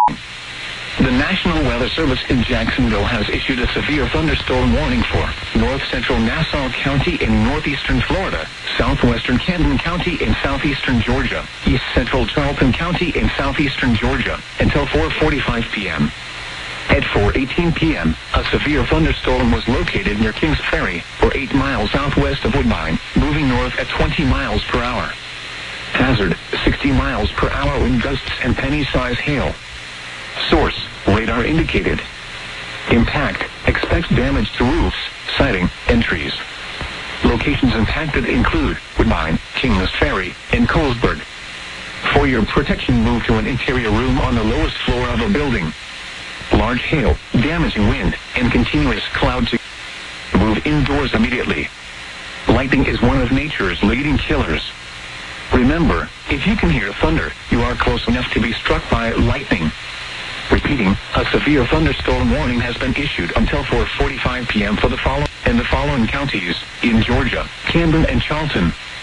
The National Weather Service in Jacksonville has issued a severe thunderstorm warning for north-central Nassau County in northeastern Florida, southwestern Camden County in southeastern Georgia, east-central Charlton County in southeastern Georgia, until 4:45 p.m. At 4:18 p.m., a severe thunderstorm was located near Kings Ferry, or 8 miles southwest of Woodbine, moving north at 20 miles per hour. Hazard, 60 miles per hour wind gusts and penny-size hail. Source, radar indicated. Impact, expects damage to roofs, siding, and trees. Locations impacted include Woodbine, Kings Ferry, and Colesburg. For your protection, move to an interior room on the lowest floor of a building. Large hail, damaging wind, and continuous clouds. Move indoors immediately. Lightning is one of nature's leading killers. Remember, if you can hear thunder, you are close enough to be struck by lightning. Repeating, a severe thunderstorm warning has been issued until 4:45 p.m. for the following counties in Georgia: Camden and Charlton,